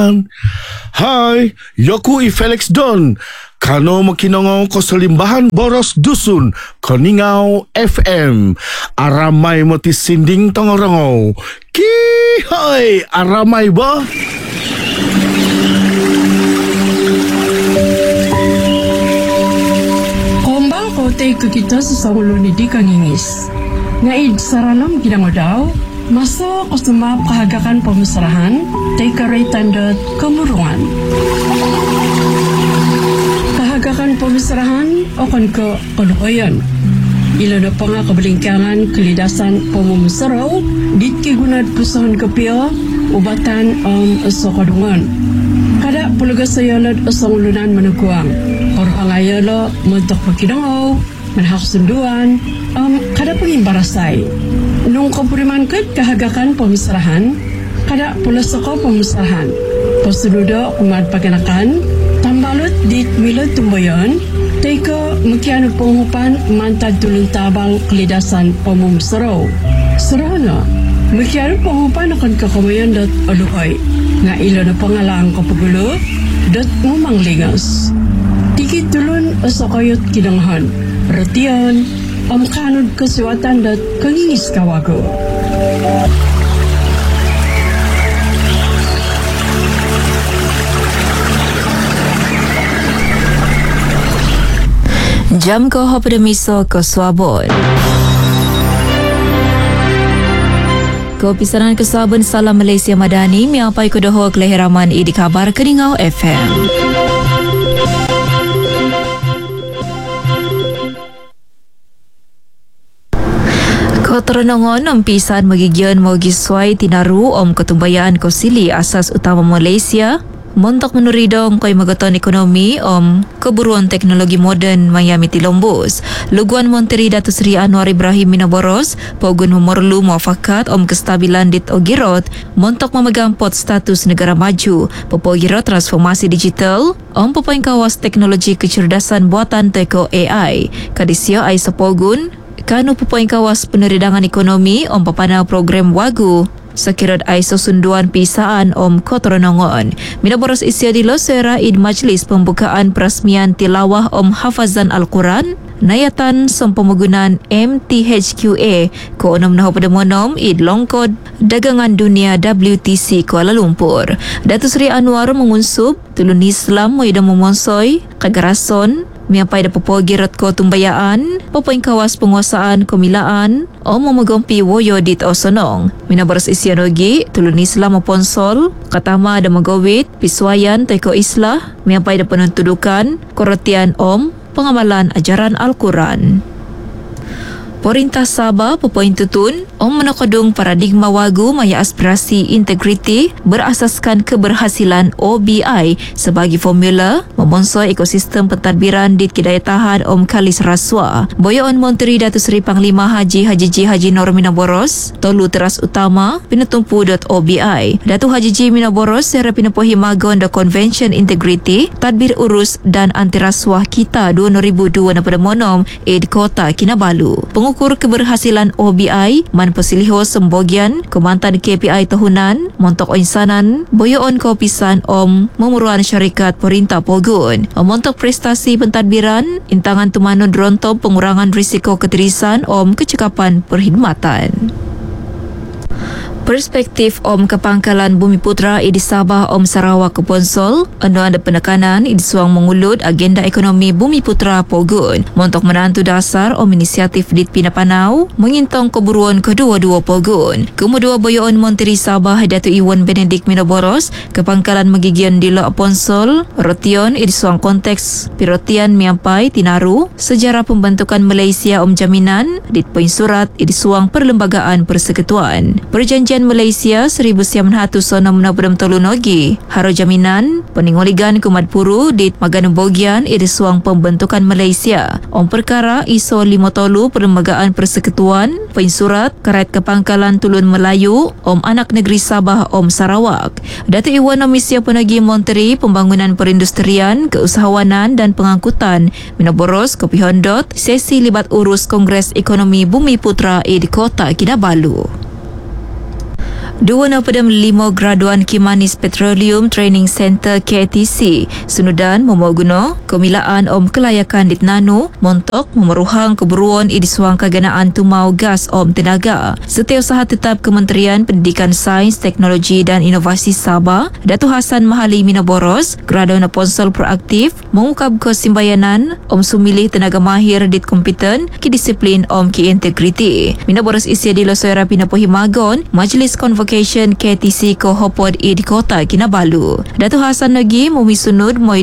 Kelimbahan. Hai, Yoku Felix Don. Kano makinongong ko sa Limbahan Boros Dusun, Koningao FM. Aramay mo ti sinding tongorongo. Kihoy, aramay ba? Kumbang ko tayo kita sa saulo ni di kangingis. Ngaid saralam ginangodaw, masa ko sumap kahagakan pamusarahan, tayo karay tandot kamurungan. Kahagakan pamusarahan, okon ko kalukoyan. Ilo na pa nga kabalingkangan kalidasan pamumusaraw, dit kigunad pusahan kapio, ubatan sa kadungan. Kada pulugas sa yalad asang lunan manukuang, orangayalo muntok makinangaw, manhaksunduan, kada pangimbarasay. Nung kapuriman kat kahagakan pamusarahan, kada pulas ako pamusarahan. Pasuludo kumad paganakan, tambalot dit milod tumbayon, teka makiano panghupan mantad tulong tabang kalidasan pamumusaraw. Sarana, makiano panghupan akan kakamayan dat aluhay, nga ilo na pangalang kapagulo, dat ngumanglingas. Tikit tulon asa kayot kinanghan, ratiyan, kanod kasiwatan dat kangingis kawago. Jam ko hopremiso ko swabon. Ko pisanan ke swabon Salam Malaysia Madani miapai ko doho kelahiraman di kabar Keningau FM. Terenongon pisan magigian magiswai tinaru ketumbayaan ko sili asas utama Malaysia montok menuridong koi magaton ekonomi keburuan teknologi moden Miami Tilombus. Luguan Menteri Datuk Seri Anwar Ibrahim Minaboros pogun memerlu muafakat kestabilan dit ogirot montok memegang pot status negara maju popogirot transformasi digital popoing kawas teknologi kecerdasan buatan teko AI kadisia ai sepogun kanu pupoing kawas peneridangan ekonomi papana program wagu sekirot aiso sunduan pisaan kotoronongon. Minaboros isya di losera id majlis pembukaan perasmian tilawah hafazan Al-Quran nayatan pembangunan MTHQA ko 6 pada monom id longkod dagangan dunia WTC Kuala Lumpur. Datuk Seri Anwar mengunsub tulun Islam mo idang memonsoy kagarason miapai da popogirot ko tumbayaan popoing kawas penguasaan komilaan memegompi woyo dit osonong. Minaboros isyanogi tulun Islam moponsol katama da magawit piswayan teko islah miapai da penuntudukan korotian pengamalan ajaran Al-Quran. Perintah Sabah popoin tutun menakadung paradigma wagu maya aspirasi integriti berasaskan keberhasilan OBI sebagai formula membonsoi ekosistem pentadbiran di Kidayatahan Kalis Raswa. Boyoan Menteri Datuk Seri Panglima Haji Haji Nur Minaboros tolu teras utama pinetumpu.obi. Datuk Haji G Minaboros sera pinepuhi magon da Convention Integriti Tadbir Urus dan Anti Rasuah Kita 2002 pada monom ed Kota Kinabalu. Pengukur keberhasilan OBI man pesiliho sembogian kemantan KPI tahunan montok insanan boyoon kopisan memuruan syarikat perintah pogun montok prestasi pentadbiran intangan tumanun drontom pengurangan risiko ketirisan kecekapan perkhidmatan. Perspektif Kepangkalan Bumiputra di Sabah Sarawak Keponsol anu ada penekanan di suang mengulut agenda ekonomi Bumiputra Pogun montok menantu dasar inisiatif dit Pinapanau mengintong keburuan kedua-dua Pogun. Kemudian boyoon Menteri Sabah Datuk Iwan Benedik Minaboros Kepangkalan Magigian di Lok Ponsol rotion di suang konteks pirotian miampai tinaru sejarah pembentukan Malaysia Jaminan dit poin surat di suang perlembagaan persekutuan. Perjanjian Malaysia 1963 nogi haro jaminan peningoligan kumat puru dit Maganu Bogian ide suang pembentukan Malaysia perkara ISO 53 perlembagaan persekutuan pensurat karet kepangkalan Tulun Melayu anak negeri Sabah Sarawak. Datuk Iwan Nomisia Penagi Menteri Pembangunan Perindustrian Keusahawanan dan Pengangkutan Minaboros Kopihondot sesi libat urus Kongres Ekonomi Bumiputra di Kota Kinabalu. 265 graduan Kimanis Petroleum Training Center KTC sunudan memoguna kemilaan kelayakan di Nano montok memeruhang keburuan idisuang kaganaan tumau gas tenaga. Setiausaha tetap Kementerian Pendidikan Sains, Teknologi dan Inovasi Sabah, Datuk Hassan Mahali Minaboros, graduan Ponsel Proaktif mengungkap kesimbayanan sumilih tenaga mahir dit kompeten ki disiplin ki integriti. Minaboros isi di Losoira Pinapohimagon, Majlis Convocation KTC Kohopod di Kota Kinabalu. Datuk Hassan lagi mumi sunud